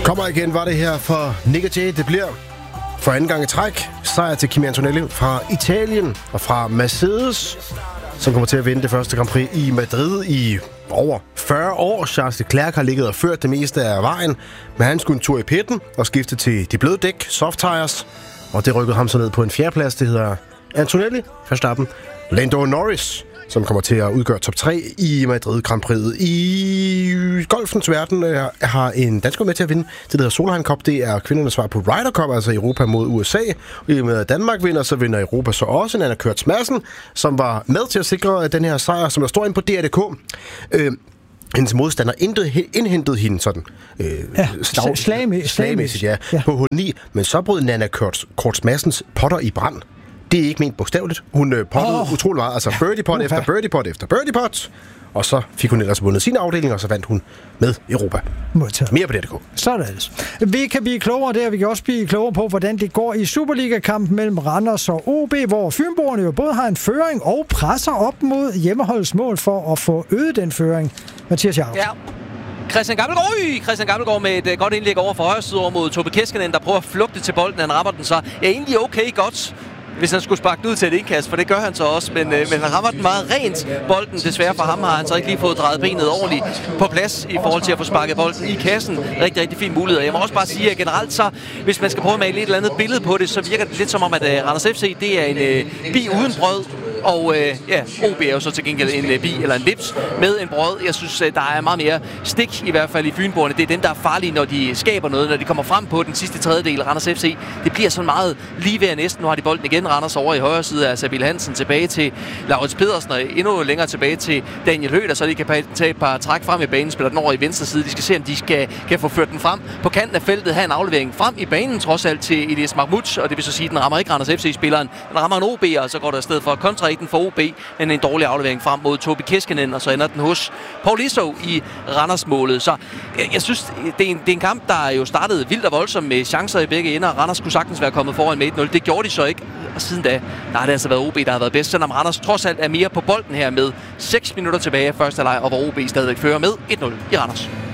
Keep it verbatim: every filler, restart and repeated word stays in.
Kommer igen, var det her for Nick og Jay. Det bliver for anden gang i træk sejr til Kimi Antonelli fra Italien og fra Mercedes, som kommer til at vinde det første Grand Prix i Madrid i over fyrre år. Charles Leclerc har ligget og ført det meste af vejen, men han skulle en tur i pitten og skifte til de bløde dæk, soft tires, og det rykkede ham så ned på en fjerdeplads. Det hedder Antonelli, Verstappen, Lando Norris, som kommer til at udgøre top tre i Madrid Grand Prix'et. I golfens verden øh, har en dansker med til at vinde. Det der hedder Solheim Cup, det er kvindernes svar på Ryder Cup, altså Europa mod U S A. Og i med Danmark vinder, så vinder Europa så også. Nanna Koerstz Madsen, som var med til at sikre den her sejr, som der står inde på D R punktum d k. Øh, hendes modstander indhentede hende sådan øh, ja, slag, slagmæssigt, slagmæssigt ja, ja. på H ni, men så brød Nanna Koerstz Madsens potter i brand. Det er ikke ment bogstaveligt. Hun øh, pottede oh. utrolig meget. Altså birdie pot uh, efter birdie pot efter birdie pot. Og så fik hun ellers vundet sin afdeling, og så vandt hun med Europa. Modtaget. Mere på D R punktum d k. Sådan er det. Vi kan blive klogere der. Vi kan også blive klogere på, hvordan det går i Superliga-kampen mellem Randers og O B, hvor Fynboerne jo både har en føring og presser op mod hjemmeholdets mål for at få øget den føring. Mathias Jacob. Ja. Christian Gammelgaard, Øj! Christian Gammelgaard med et uh, godt indlæg over for højre side over mod Tobi Keskinen, der prøver at flugte til bolden. Han rammer den så ja, egentlig okay godt, hvis han skulle sparke den ud til et indkast, for det gør han så også, men, øh, men han rammer den meget rent, bolden. Desværre for ham har han så ikke lige fået drejet benet ordentligt på plads i forhold til at få sparket bolden i kassen. Rigtig, rigtig fin mulighed. Jeg må også bare sige, at generelt så, hvis man skal prøve at male et eller andet billede på det, så virker det lidt som om, at uh, Randers F C, det er en øh, bi uden brød. Og øh, ja, O B er jo så til gengæld en øh, bi eller en lips med en brød. Jeg synes, øh, der er meget mere stik, i hvert fald i Fynboerne. Det er dem, der er farlige, når de skaber noget, når de kommer frem på den sidste tredjedel af Randers F C. Det bliver sådan meget lige ved næsten. Nu har de bolden igen. Randers over i højre side af Sabil Hansen, tilbage til Laurits Pedersen, og endnu længere tilbage til Daniel Høgh, så de kan tage et par træk frem i banen, spiller den over i venstre side. De skal se, om de skal, kan få ført den frem på kanten af feltet, have en aflevering frem i banen, trods alt til Elias Mahmoud, og det vil så sige, at den rammer ikke Randers F C-spilleren. Den rammer en O B, og så går der afsted for kontra i den for O B, men en dårlig aflevering frem mod Tobi Keskinen, og så ender den hos Paul Iso i Randers-målet. Så jeg, jeg synes, det er, en, det er en kamp, der jo startede vildt og voldsomt med chancer i begge ender. Randers kunne sagtens være kommet foran med et nul. Det gjorde de så ikke, og siden da, der har det altså været O B, der har været bedst, selvom Randers trods alt er mere på bolden her med seks minutter tilbage af første halvleg, og hvor O B stadigvæk fører med et nul i Randers.